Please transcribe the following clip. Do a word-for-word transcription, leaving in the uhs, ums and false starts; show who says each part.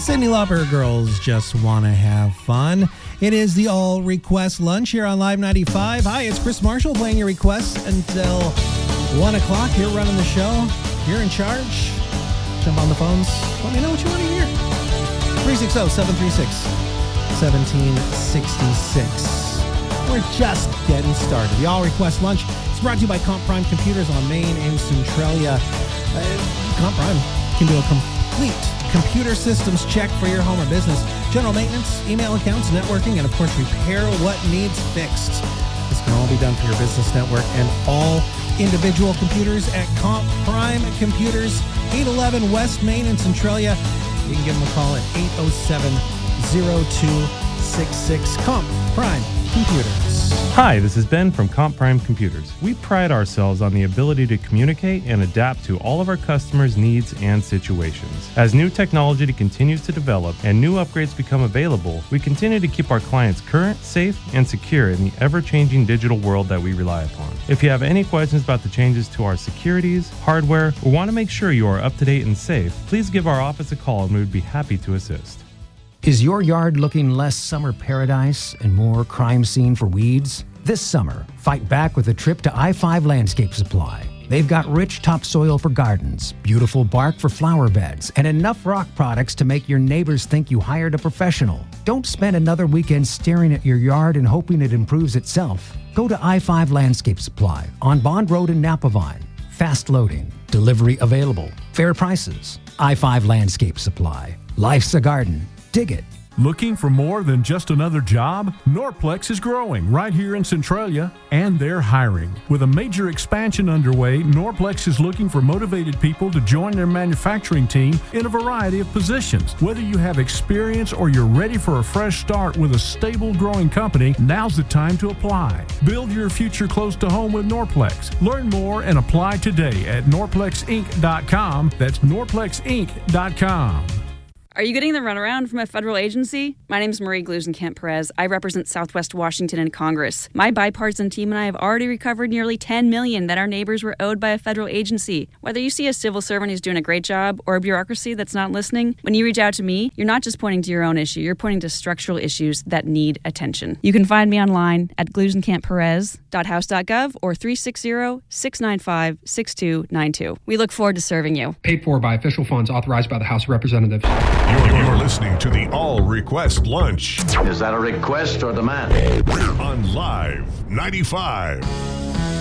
Speaker 1: Cyndi Lauper, girls just want to have fun. It is the All Request Lunch here on Live ninety-five. Hi, it's Chris Marshall playing your requests until one o'clock. Here running the show. You're in charge. Jump on the phones. Let me know what you want to hear. three six zero, seven three six, one seven six six. We're just getting started. The All Request Lunch is brought to you by Comp Prime Computers on Main and Centralia. Uh, Comp Prime can do a complete computer systems check for your home or business, general maintenance, email accounts, networking, and of course repair what needs fixed. This can all be done for your business network and all individual computers at Comp Prime Computers, eight eleven West Main in Centralia. You can give them a call at eight oh seven, oh two six six. Comp Prime Computers.
Speaker 2: Hi, this is Ben from Comp Prime Computers. We pride ourselves on the ability to communicate and adapt to all of our customers' needs and situations. As new technology continues to develop and new upgrades become available, we continue to keep our clients current, safe, and secure in the ever-changing digital world that we rely upon. If you have any questions about the changes to our securities, hardware, or want to make sure you are up to date and safe, please give our office a call and we would be happy to assist.
Speaker 3: Is your yard looking less summer paradise and more crime scene for weeds? This summer, fight back with a trip to I five Landscape Supply. They've got rich topsoil for gardens, beautiful bark for flower beds, and enough rock products to make your neighbors think you hired a professional. Don't spend another weekend staring at your yard and hoping it improves itself. Go to I five Landscape Supply on Bond Road in Napavine. Fast loading, delivery available, fair prices. I five Landscape Supply. Life's a garden. Dig it.
Speaker 4: Looking for more than just another job? Norplex is growing right here in Centralia, and they're hiring. With a major expansion underway, Norplex is looking for motivated people to join their manufacturing team in a variety of positions. Whether you have experience or you're ready for a fresh start with a stable, growing company, now's the time to apply. Build your future close to home with Norplex. Learn more and apply today at norplex inc dot com. That's norplex inc dot com.
Speaker 5: Are you getting the runaround from a federal agency? My name is Marie Glusenkamp-Perez. I represent Southwest Washington in Congress. My bipartisan team and I have already recovered nearly ten million dollars that our neighbors were owed by a federal agency. Whether you see a civil servant who's doing a great job or a bureaucracy that's not listening, when you reach out to me, you're not just pointing to your own issue, you're pointing to structural issues that need attention. You can find me online at glusenkamp perez dot house dot gov or three six zero, six nine five, six two nine two. We look forward to serving you.
Speaker 6: Paid for by official funds authorized by the House of Representatives.
Speaker 7: You're, you're listening to the All Request Lunch.
Speaker 8: Is that a request or demand?
Speaker 7: On Live ninety-five.